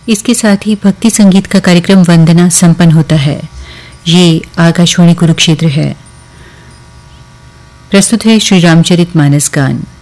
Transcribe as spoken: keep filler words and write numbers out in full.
इसके साथ ही भक्ति संगीत का कार्यक्रम वंदना संपन्न होता है। ये आकाशवाणी कुरुक्षेत्र है। प्रस्तुत है श्री रामचरित मानस गान।